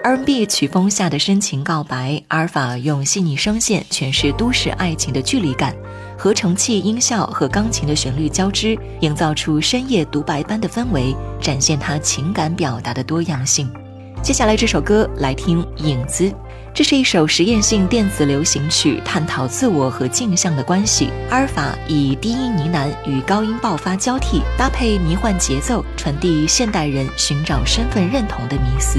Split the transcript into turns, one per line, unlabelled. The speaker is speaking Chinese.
R&B 曲风下的深情告白，阿尔法用细腻声线诠释都市爱情的距离感，合成器音效和钢琴的旋律交织，营造出深夜独白般的氛围，展现它情感表达的多样性。接下来这首歌来听《影子》，这是一首实验性电子流行曲，探讨自我和镜像的关系。阿尔法以低音呢喃与高音爆发交替，搭配迷幻节奏，传递现代人寻找身份认同的迷思。